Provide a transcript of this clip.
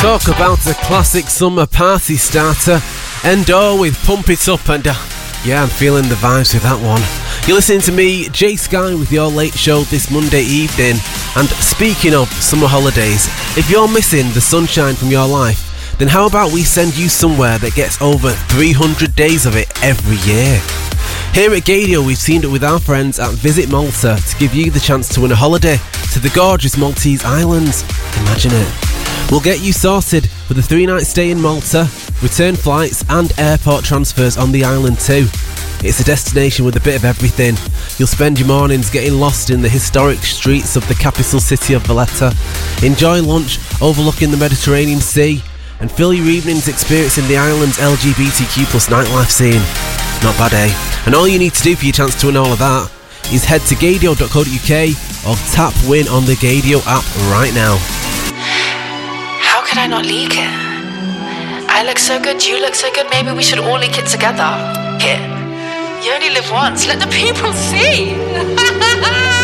Talk about a classic summer party starter. Endo with Pump It Up, and yeah, I'm feeling the vibes with that one. You're listening to me, Jay Sky, with your late show this Monday evening. And speaking of summer holidays, if you're missing the sunshine from your life, then how about we send you somewhere that gets over 300 days of it every year? Here at Gaydio, we've teamed up with our friends at Visit Malta to give you the chance to win a holiday to the gorgeous Maltese islands. Imagine it. We'll get you sorted with a 3-night stay in Malta, return flights and airport transfers on the island too. It's a destination with a bit of everything. You'll spend your mornings getting lost in the historic streets of the capital city of Valletta, enjoy lunch overlooking the Mediterranean Sea, and fill your evenings experiencing the island's LGBTQ+ nightlife scene. Not bad, eh? And all you need to do for your chance to win all of that is head to gaydio.co.uk or tap win on the Gaydio app right now. How could I not leak it? I look so good, you look so good, maybe we should all leak it together. It. You only live once, let the people see.